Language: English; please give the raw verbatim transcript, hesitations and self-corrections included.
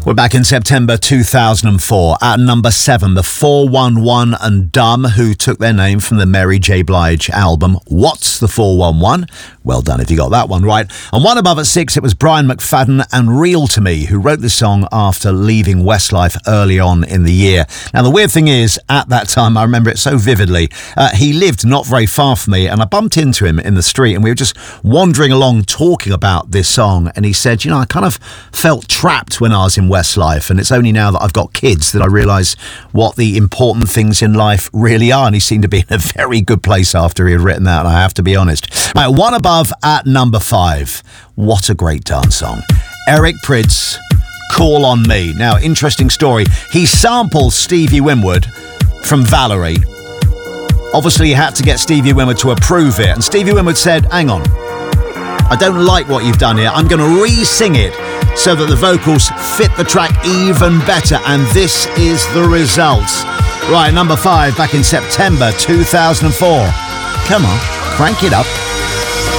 We're back in September two thousand four. At number seven, the four one one and Dumb, who took their name from the Mary J. Blige album What's the four one one? Well done if you got that one right. And one above at six, it was Brian McFadden and Real to Me, who wrote this song after leaving Westlife early on in the year. Now, the weird thing is, at that time, I remember it so vividly, uh, he lived not very far from me, and I bumped into him in the street, and we were just wandering along talking about this song, and he said, you know, I kind of felt trapped when I was in Westlife, and it's only now that I've got kids that I realise what the important things in life really are, and he seemed to be in a very good place after he had written that, and I have to be honest. Right, one above at number five. What a great dance song. Eric Prydz, Call on Me. Now, interesting story. He sampled Stevie Winwood from Valerie. Obviously, he had to get Stevie Winwood to approve it, and Stevie Winwood said, hang on, I don't like what you've done here. I'm going to re-sing it so that the vocals fit the track even better, and this is the result. Right, number five, back in September two thousand four. Come on, crank it up.